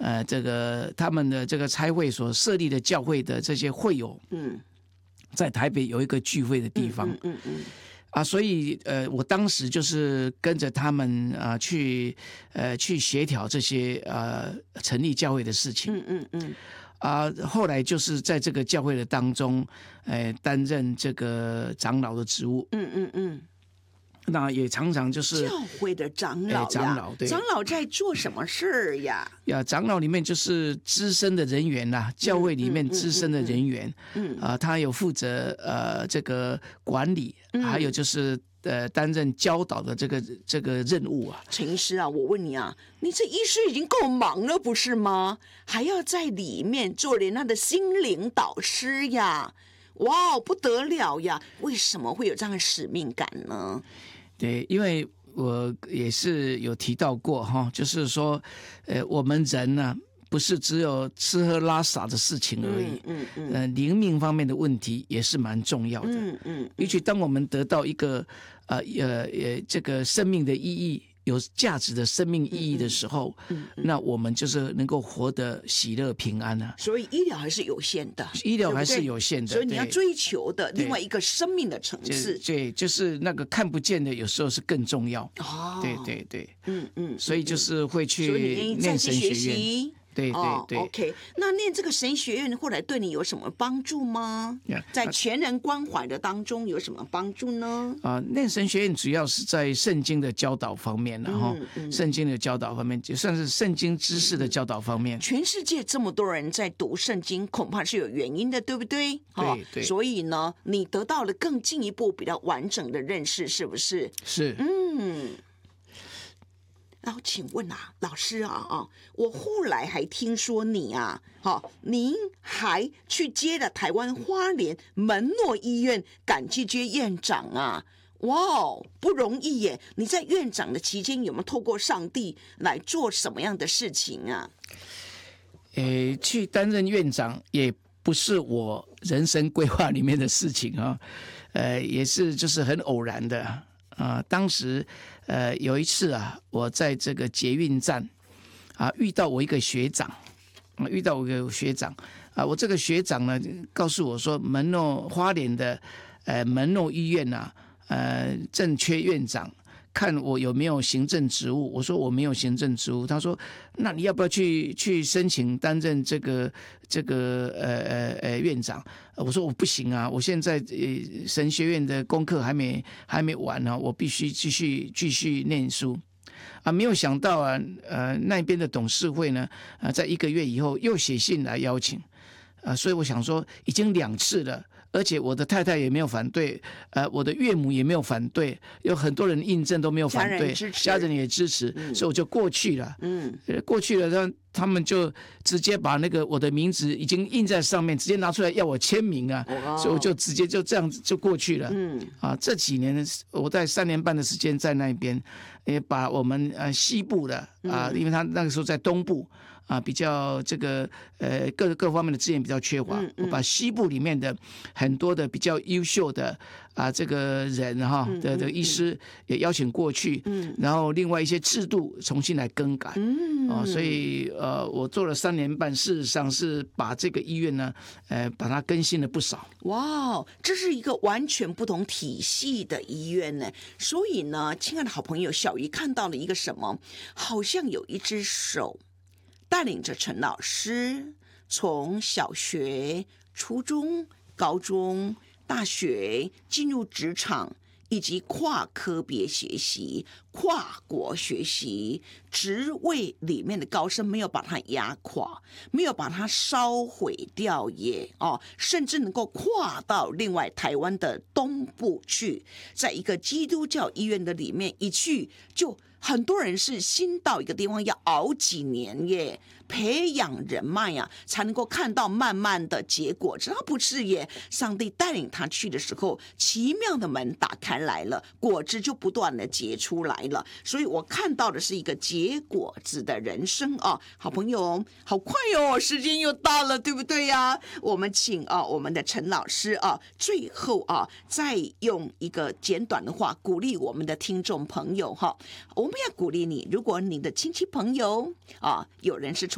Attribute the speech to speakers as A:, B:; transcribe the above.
A: 这个他们的这个差会所设立的教会的这些会友，在台北有一个聚会的地方，所以我当时就是跟着他们去协调这些成立教会的事情，后来就是在这个教会的当中，担任这个长老的职务，那也常常就是
B: 教会的长老呀，
A: 对，
B: 长老在做什么事儿呀？
A: 长老里面就是资深的人员啦，教会里面资深的人员，他有负责这个管理，还有就是担任教导的这个任务啊。
B: 陈医师啊，我问你啊，你这医师已经够忙了，不是吗？还要在里面做人家的心灵导师呀！哇，不得了呀！为什么会有这样的使命感呢？
A: 对，因为我也是有提到过哈，就是说，我们人呢，不是只有吃喝拉撒的事情而已，灵命方面的问题也是蛮重要的，尤其当我们得到一个这个生命的意义。有价值的生命意义的时候，那我们就是能够活得喜乐平安啊。
B: 所以医疗还是有限的，
A: 医疗还是有限的，
B: 所以你要追求的另外一个生命的层次，
A: 对，就是那个看不见的，有时候是更重要。对，所以就是会去念神学院。对
B: OK， 那念这个神学院后来对你有什么帮助吗？在全人关怀的当中有什么帮助呢？
A: 念神学院主要是在圣经的教导方面，然后圣经的教导方面，就算是圣经知识的教导方面。
B: 全世界这么多人在读圣经，恐怕是有原因的，对不对？
A: 对，
B: 所以呢，你得到了更进一步比较完整的认识，是不是？
A: 是，
B: 然后请问老师我后来还听说你您还去接了台湾花莲门诺医院感激接院长啊，哇，不容易耶！你在院长的期间有没有透过上帝来做什么样的事情啊？
A: 去担任院长也不是我人生规划里面的事情也是就是很偶然的。当时有一次我在这个捷运站遇到我一个学长，我这个学长呢告诉我说，门诺花莲的门诺医院正缺院长，看我有没有行政职务。我说我没有行政职务。他说那你要不要去申请担任这个院长？我说我不行啊，我现在神学院的功课还没完我必须继续念书。没有想到那边的董事会呢在1个月以后又写信来邀请所以我想说已经2次了，而且我的太太也没有反对，我的岳母也没有反对，有很多人印证都没有反对，家人也支持，所以我就过去了。过去了，他们就直接把那个我的名字已经印在上面，直接拿出来要我签名所以我就直接就这样子就过去了。这几年我在3年半的时间在那边，也把我们西部的因为他那个时候在东部。比较这个各方面的资源比较缺乏，我把西部里面的很多的比较优秀的这个人的医师也邀请过去，然后另外一些制度重新来更改，所以我做了3年半，事实上是把这个医院呢把它更新了不少。
B: 哇，这是一个完全不同体系的医院呢。所以呢，亲爱的好朋友，小鱼看到了一个什么？好像有一只手带领着陈老师从小学、初中、高中、大学进入职场，以及跨科别学习、跨国学习，职位里面的高升没有把它压垮，没有把它烧毁掉甚至能够跨到另外台湾的东部去，在一个基督教医院的里面一去就。很多人是新到一个地方要熬几年耶，培养人脉才能够看到慢慢的结果。只要不是耶，上帝带领他去的时候，奇妙的门打开来了，果子就不断的结出来了。所以我看到的是一个结果子的人生好朋友，好快时间又到了，对不对呀？我们请我们的陈老师最后再用一个简短的话鼓励我们的听众朋友我们要鼓励你，如果你的亲戚朋友有人是